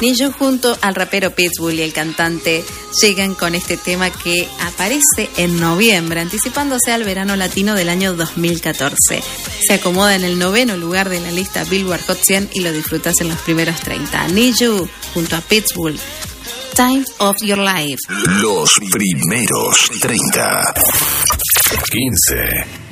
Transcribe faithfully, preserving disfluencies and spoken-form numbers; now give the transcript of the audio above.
Niju junto al rapero Pitbull y el cantante llegan con este tema que aparece en noviembre, anticipándose al verano latino del año dos mil catorce. Se acomoda en el noveno lugar de la lista Billboard Hot cien y lo disfrutas en los primeros treinta. Niju junto a Pitbull, Time of Your Life. Los primeros treinta. quince.